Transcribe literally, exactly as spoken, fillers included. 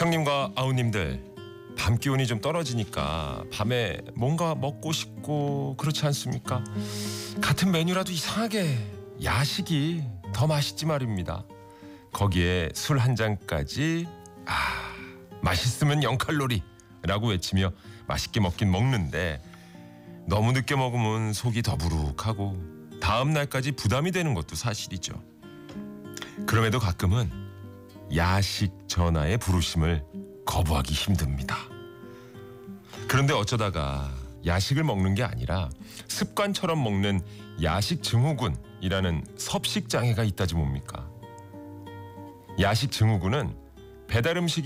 형님과 아우님들, 밤 기온이 좀 떨어지니까 밤에 뭔가 먹고 싶고 그렇지 않습니까? 같은 메뉴라도 이상하게 야식이 더 맛있지 말입니다. 거기에 술 한 잔까지, 아, 맛있으면 영 칼로리라고 외치며 맛있게 먹긴 먹는데 너무 늦게 먹으면 속이 더부룩하고 다음 날까지 부담이 되는 것도 사실이죠. 그럼에도 가끔은 야식 전화의 부르심을 거부하기 힘듭니다. 그런데 어쩌다가 야식을 먹는 게 아니라 습관처럼 먹는 야식 증후군이라는 섭식 장애가 있다지 뭡니까? 야식 증후군은 배달 음식이